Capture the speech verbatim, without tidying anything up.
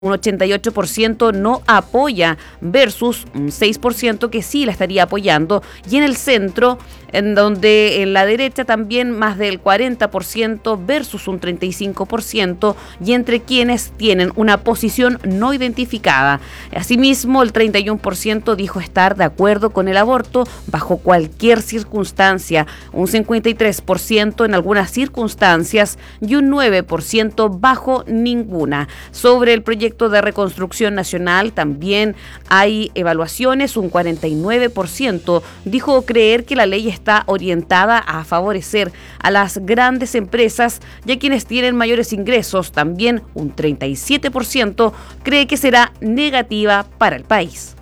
Un ochenta y ocho por ciento no apoya versus un seis por ciento que sí la estaría apoyando. Y en el centro, en donde en la derecha también más del cuarenta por ciento versus un treinta y cinco por ciento, y entre quienes tienen una posición no identificada. Asimismo, el treinta y uno por ciento dijo estar de acuerdo con el aborto bajo cualquier circunstancia, un cincuenta y tres por ciento en algunas circunstancias y un nueve por ciento bajo ninguna. Sobre el proyecto de reconstrucción nacional también hay evaluaciones. Un cuarenta y nueve por ciento dijo creer que la ley está orientada a favorecer a las grandes empresas y a quienes tienen mayores ingresos. También un treinta y siete por ciento cree que será negativa para el país.